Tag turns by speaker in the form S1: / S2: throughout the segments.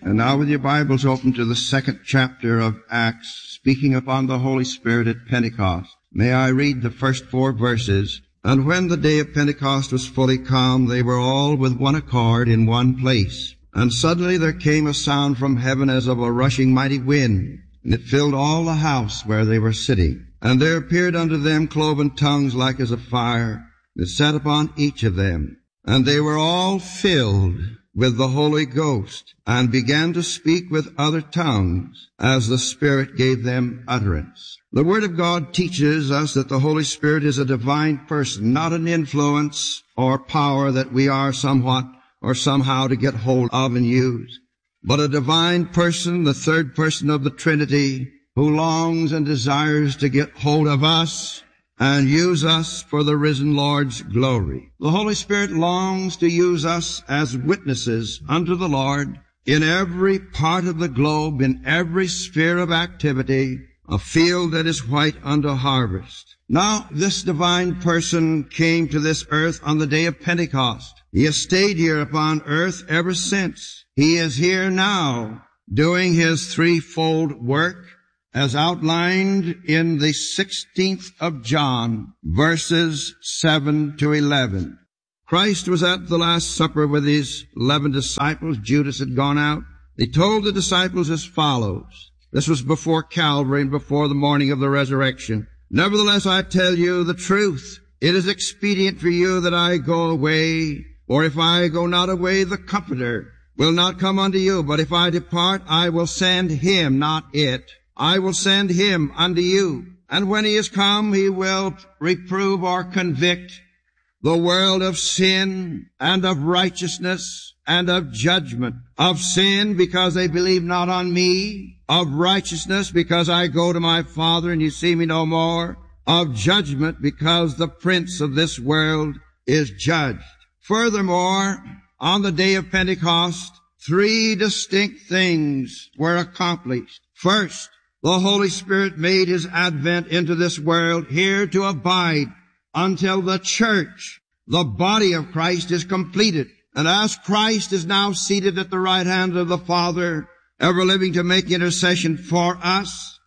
S1: And now with your Bibles open to the second chapter of Acts, speaking upon the Holy Spirit at Pentecost. May I read the first 4 verses. And when the day of Pentecost was fully come, they were all with one accord in one place. And suddenly there came a sound from heaven as of a rushing mighty wind, and it filled all the house where they were sitting. And there appeared unto them cloven tongues like as of fire, that sat upon each of them. And they were all filled with the Holy Ghost, and began to speak with other tongues, as the Spirit gave them utterance. The Word of God teaches us that the Holy Spirit is a divine person, not an influence or power that we are somewhat or somehow to get hold of and use, but a divine person, the third person of the Trinity, who longs and desires to get hold of us and use us for the risen Lord's glory. The Holy Spirit longs to use us as witnesses unto the Lord in every part of the globe, in every sphere of activity, a field that is white unto harvest. Now, this divine person came to this earth on the day of Pentecost. He has stayed here upon earth ever since. He is here now doing his threefold work, as outlined in the 16th of John, verses 7 to 11. Christ was at the Last Supper with his 11 disciples. Judas had gone out. He told the disciples as follows. This was before Calvary and before the morning of the resurrection. Nevertheless, I tell you the truth. It is expedient for you that I go away, or if I go not away, the Comforter will not come unto you. But if I depart, I will send him, not it. I will send him unto you. And when he is come, he will reprove or convict the world of sin and of righteousness and of judgment. Of sin, because they believe not on me. Of righteousness, because I go to my Father and you see me no more. Of judgment, because the prince of this world is judged. Furthermore, on the day of Pentecost, 3 distinct things were accomplished. First, the Holy Spirit made his advent into this world here to abide until the church, the body of Christ, is completed. And as Christ is now seated at the right hand of the Father, ever living to make intercession for us,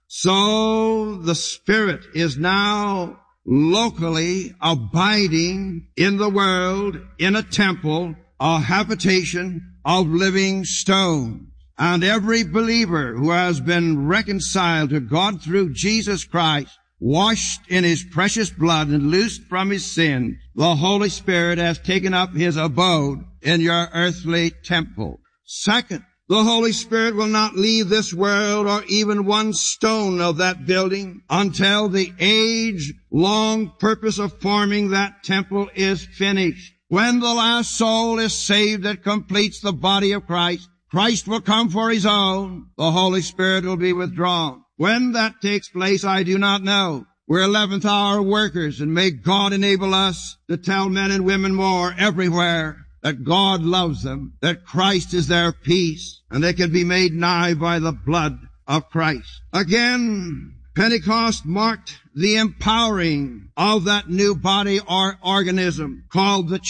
S1: so the Spirit is now locally abiding in the world in a temple, a habitation of living stone. And every believer who has been reconciled to God through Jesus Christ, washed in his precious blood and loosed from his sin, the Holy Spirit has taken up his abode in your earthly temple. Second, the Holy Spirit will not leave this world or even one stone of that building until the age-long purpose of forming that temple is finished. When the last soul is saved that completes the body of Christ, Christ will come for his own. The Holy Spirit will be withdrawn. When that takes place, I do not know. We're 11th hour workers, and may God enable us to tell men and women more everywhere that God loves them, that Christ is their peace, and they can be made nigh by the blood of Christ. Again, Pentecost marked the empowering of that new body or organism called the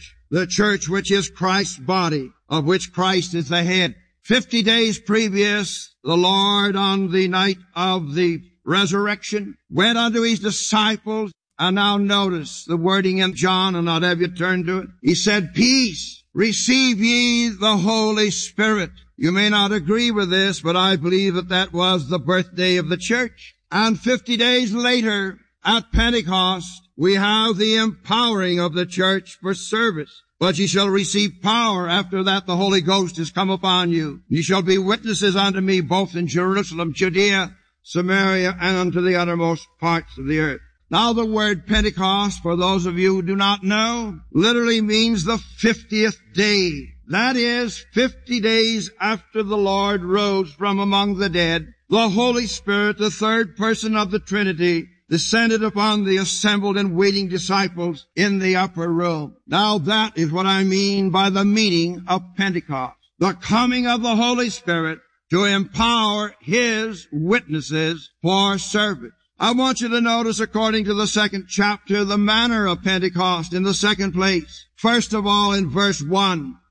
S1: church which is Christ's body, of which Christ is the head. 50 days previous, the Lord on the night of the resurrection went unto his disciples, and now notice the wording in John, and I'll have you turn to it. He said, peace, receive ye the Holy Spirit. You may not agree with this, but I believe that that was the birthday of the church. And 50 days later, at Pentecost, we have the empowering of the church for service. But ye shall receive power. After that the Holy Ghost is come upon you. Ye shall be witnesses unto me both in Jerusalem, Judea, Samaria, and unto the uttermost parts of the earth. Now the word Pentecost, for those of you who do not know, literally means the 50th day. That is, 50 days after the Lord rose from among the dead, the Holy Spirit, the third person of the Trinity, descended upon the assembled and waiting disciples in the upper room. Now that is what I mean by the meaning of Pentecost. The coming of the Holy Spirit to empower his witnesses for service. I want you to notice, according to the second chapter, the manner of Pentecost in the second place. First of all, in verse 1,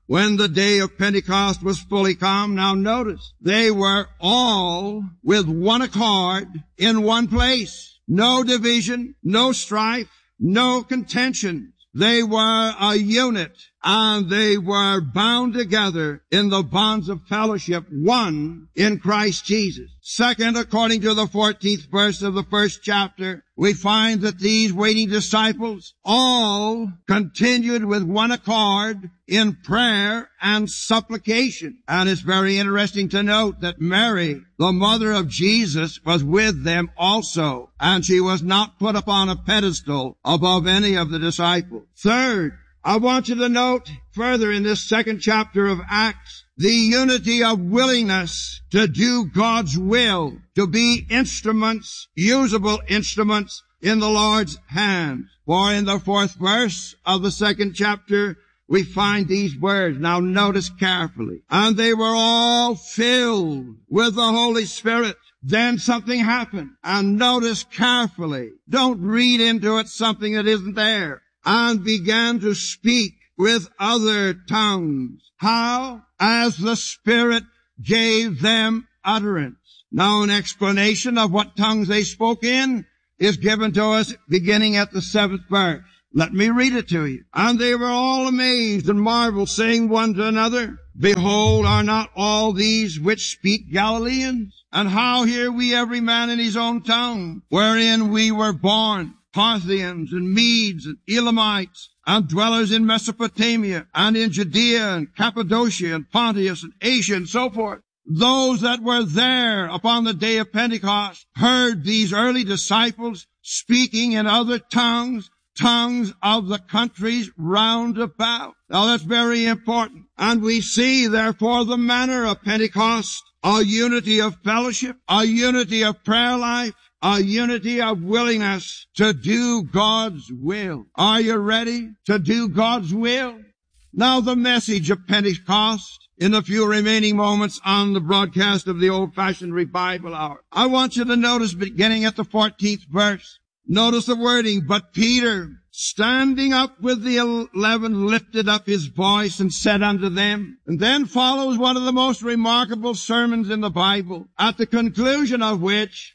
S1: when the day of Pentecost was fully come, now notice, they were all with one accord in one place. No division, no strife, no contention. They were a unit, and they were bound together in the bonds of fellowship, one in Christ Jesus. Second, according to the 14th verse of the first chapter, we find that these waiting disciples all continued with one accord in prayer and supplication. And it's very interesting to note that Mary, the mother of Jesus, was with them also, and she was not put upon a pedestal above any of the disciples. Third, I want you to note further in this second chapter of Acts, the unity of willingness to do God's will, to be instruments, usable instruments in the Lord's hands. For in the 4th verse of the 2nd chapter, we find these words. Now notice carefully. And they were all filled with the Holy Spirit. Then something happened. And notice carefully. Don't read into it something that isn't there. And began to speak with other tongues. How? As the Spirit gave them utterance. Now an explanation of what tongues they spoke in is given to us beginning at the 7th verse. Let me read it to you. And they were all amazed and marveled, saying one to another, Behold, are not all these which speak Galileans? And how hear we every man in his own tongue, wherein we were born? Parthians and Medes and Elamites and dwellers in Mesopotamia and in Judea and Cappadocia and Pontus and Asia and so forth. Those that were there upon the day of Pentecost heard these early disciples speaking in other tongues, tongues of the countries round about. Now that's very important. And we see therefore the manner of Pentecost, a unity of fellowship, a unity of prayer life, a unity of willingness to do God's will. Are you ready to do God's will? Now the message of Pentecost in the few remaining moments on the broadcast of the old-fashioned revival hour. I want you to notice beginning at the 14th verse. Notice the wording, But Peter, standing up with the 11, lifted up his voice and said unto them. And then follows one of the most remarkable sermons in the Bible, at the conclusion of which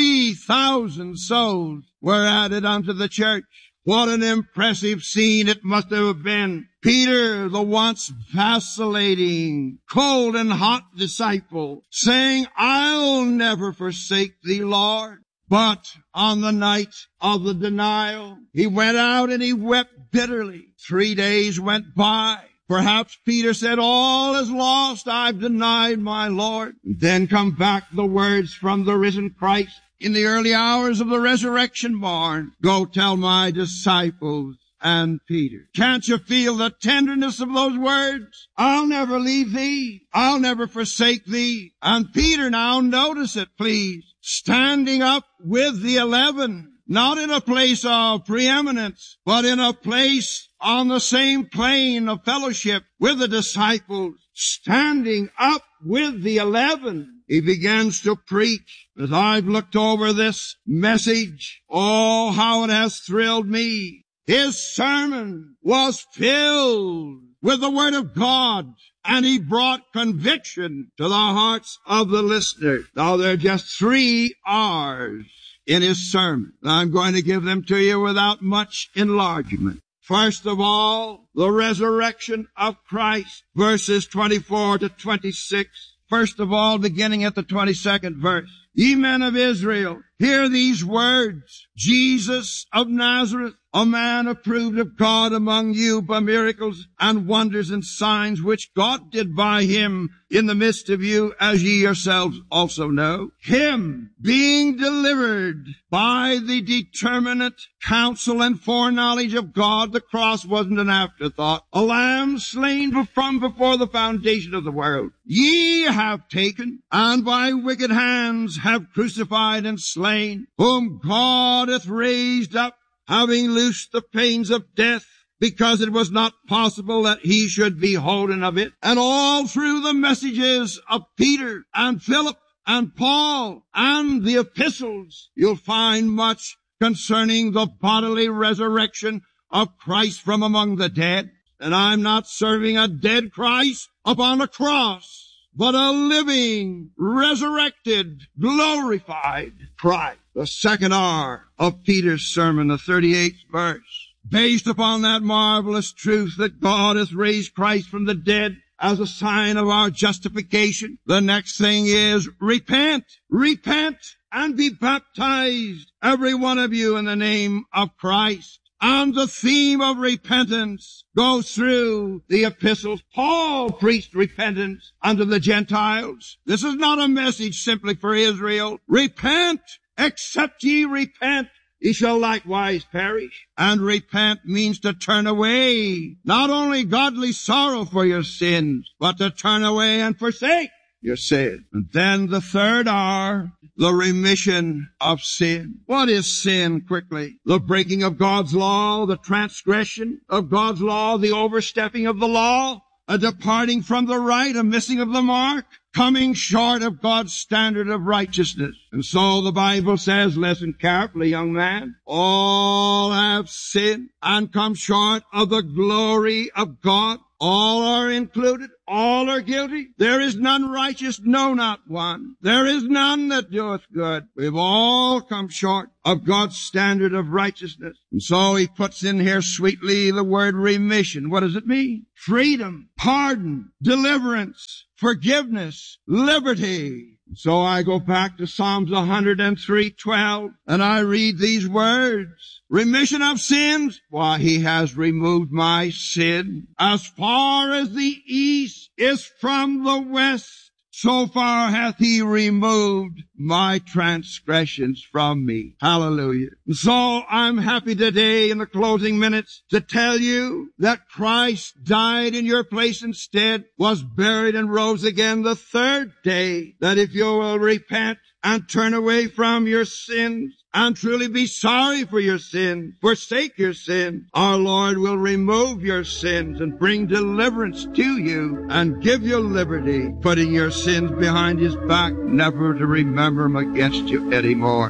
S1: 3,000 souls were added unto the church. What an impressive scene it must have been. Peter, the once vacillating, cold and hot disciple, saying, I'll never forsake thee, Lord. But on the night of the denial, he went out and he wept bitterly. 3 days went by. Perhaps Peter said, all is lost. I've denied my Lord. And then come back the words from the risen Christ in the early hours of the resurrection morn. Go tell my disciples and Peter. Can't you feel the tenderness of those words? I'll never leave thee. I'll never forsake thee. And Peter, now notice it, please. Standing up with the 11, not in a place of preeminence, but in a place on the same plane of fellowship with the disciples, standing up with the 11, he begins to preach. As I've looked over this message, oh, how it has thrilled me. His sermon was filled with the Word of God, and he brought conviction to the hearts of the listeners. Now, there are just 3 R's in his sermon. I'm going to give them to you without much enlargement. First of all, the resurrection of Christ, verses 24 to 26. First of all, beginning at the 22nd verse. Ye men of Israel, hear these words. Jesus of Nazareth, a man approved of God among you by miracles and wonders and signs which God did by him in the midst of you, as ye yourselves also know. Him being delivered by the determinate counsel and foreknowledge of God, the cross wasn't an afterthought, a lamb slain from before the foundation of the world. Ye have taken, and by wicked hands have crucified and slain, whom God hath raised up, having loosed the pains of death, because it was not possible that he should be holden of it. And all through the messages of Peter and Philip and Paul and the epistles, you'll find much concerning the bodily resurrection of Christ from among the dead. And I'm not serving a dead Christ upon a cross, but a living, resurrected, glorified Christ. The second R of Peter's sermon, the 38th verse, based upon that marvelous truth that God has raised Christ from the dead as a sign of our justification. The next thing is repent. Repent and be baptized, every one of you, in the name of Christ. And the theme of repentance goes through the epistles. Paul preached repentance unto the Gentiles. This is not a message simply for Israel. Repent, except ye repent, ye shall likewise perish. And repent means to turn away, not only godly sorrow for your sins, but to turn away and forsake your sin. And then the third R, the remission of sin. What is sin, quickly? The breaking of God's law, the transgression of God's law, the overstepping of the law, a departing from the right, a missing of the mark, coming short of God's standard of righteousness. And so the Bible says, listen carefully, young man, all have sinned and come short of the glory of God. All are included. All are guilty. There is none righteous, no, not one. There is none that doeth good. We've all come short of God's standard of righteousness. And so he puts in here sweetly the word remission. What does it mean? Freedom, pardon, deliverance, forgiveness, liberty. So I go back to Psalms 103:12, and I read these words. Remission of sins? Why, he has removed my sin. As far as the east is from the west, so far hath he removed my transgressions from me. Hallelujah. So I'm happy today in the closing minutes to tell you that Christ died in your place instead, was buried and rose again the third day, that if you will repent and turn away from your sins and truly be sorry for your sin, forsake your sin, our Lord will remove your sins and bring deliverance to you and give you liberty, putting your sins behind his back, never to remember them against you anymore.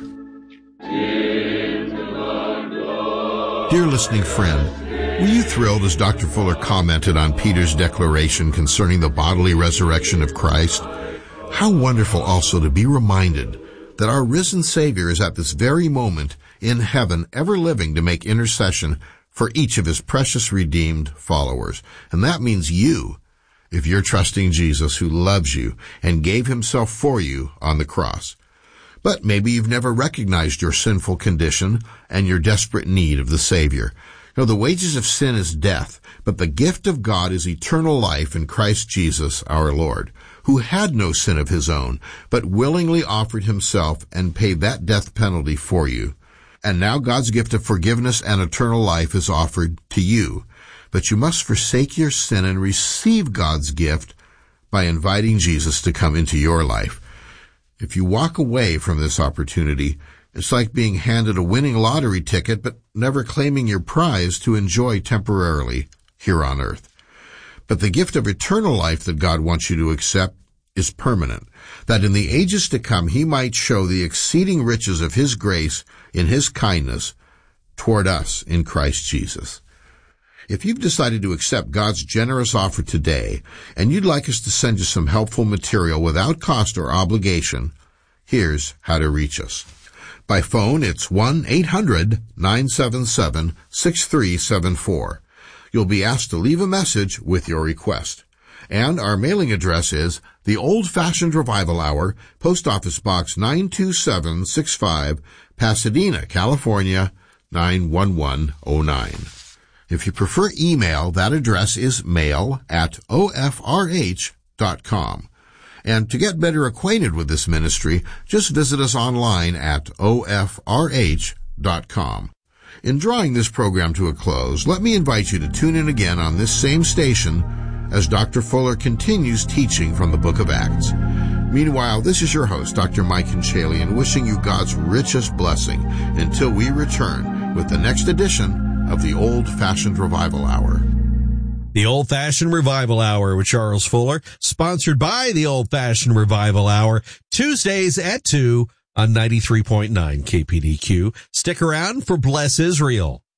S2: Dear listening friend, were you thrilled as Dr. Fuller commented on Peter's declaration concerning the bodily resurrection of Christ? How wonderful also to be reminded that our risen Savior is at this very moment in heaven, ever living to make intercession for each of his precious redeemed followers. And that means you, if you're trusting Jesus, who loves you and gave himself for you on the cross. But maybe you've never recognized your sinful condition and your desperate need of the Savior. You know, the wages of sin is death, but the gift of God is eternal life in Christ Jesus our Lord, who had no sin of his own, but willingly offered himself and paid that death penalty for you. And now God's gift of forgiveness and eternal life is offered to you. But you must forsake your sin and receive God's gift by inviting Jesus to come into your life. If you walk away from this opportunity, it's like being handed a winning lottery ticket but never claiming your prize to enjoy temporarily here on earth. But the gift of eternal life that God wants you to accept is permanent, that in the ages to come he might show the exceeding riches of his grace in his kindness toward us in Christ Jesus. If you've decided to accept God's generous offer today, and you'd like us to send you some helpful material without cost or obligation, here's how to reach us. By phone, it's 1-800-977-6374. You'll be asked to leave a message with your request. And our mailing address is The Old-Fashioned Revival Hour, Post Office Box 92765, Pasadena, California, 91109. If you prefer email, that address is mail@ofrh.com. And to get better acquainted with this ministry, just visit us online at ofrh.com. In drawing this program to a close, let me invite you to tune in again on this same station as Dr. Fuller continues teaching from the book of Acts. Meanwhile, this is your host, Dr. Mike Conchalian, wishing you God's richest blessing until we return with the next edition of the Old-Fashioned Revival Hour.
S3: The Old-Fashioned Revival Hour with Charles Fuller, sponsored by the Old-Fashioned Revival Hour, Tuesdays at 2 on 93.9 KPDQ. Stick around for Bless Israel.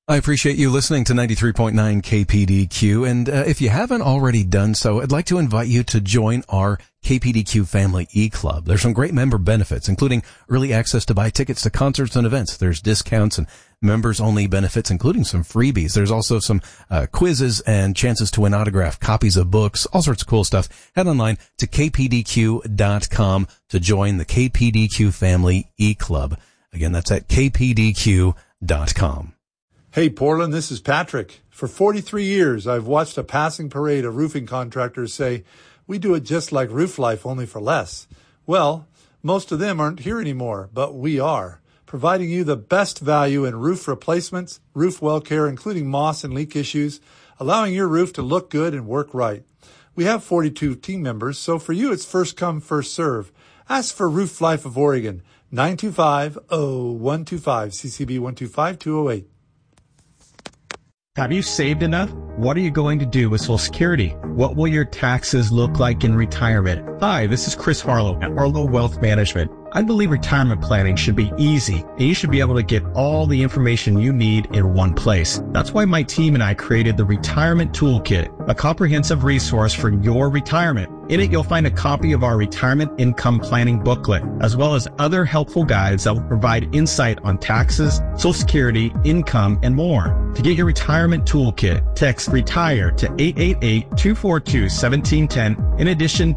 S4: I appreciate you listening to 93.9 KPDQ, and if you haven't already done so, I'd like to invite you to join our KPDQ Family E-Club. There's some great member benefits, including early access to buy tickets to concerts and events. There's discounts and members-only benefits, including some freebies. There's also some quizzes and chances to win autographed copies of books, all sorts of cool stuff. Head online to kpdq.com to join the KPDQ Family E-Club. Again, that's at kpdq.com.
S5: Hey, Portland, this is Patrick. For 43 years, I've watched a passing parade of roofing contractors say, we do it just like Roof Life, only for less. Well, most of them aren't here anymore, but we are, providing you the best value in roof replacements, roof well care, including moss and leak issues, allowing your roof to look good and work right. We have 42 team members, so for you, it's first come, first serve. Ask for Roof Life of Oregon, 925-0125, CCB 125208.
S6: Have you saved enough? What are you going to do with Social Security? What will your taxes look like in retirement? Hi, this is Chris Harlow at Harlow Wealth Management. I believe retirement planning should be easy, and you should be able to get all the information you need in one place. That's why my team and I created the Retirement Toolkit, a comprehensive resource for your retirement. In it, you'll find a copy of our retirement income planning booklet, as well as other helpful guides that will provide insight on taxes, Social Security, income, and more. To get your retirement toolkit, text RETIRE to 888-242-1710. In addition,